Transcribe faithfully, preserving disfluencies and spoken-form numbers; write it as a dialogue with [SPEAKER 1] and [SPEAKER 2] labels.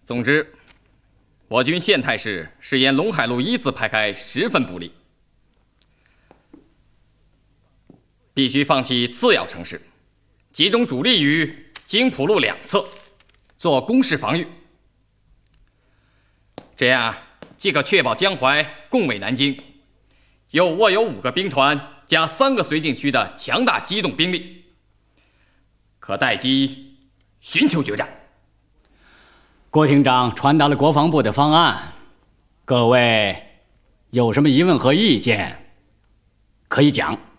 [SPEAKER 1] 总之，我军现态势是沿陇海路一字排开，十分不利，必须放弃次要城市，集中主力于京浦路两侧，做攻势防御。这样既可确保江淮共卫南京，又握有五个兵团加三个绥靖区的强大机动兵力，可待机寻求决战。
[SPEAKER 2] 郭厅长传达了国防部的方案，各位有什么疑问和意见，可以讲。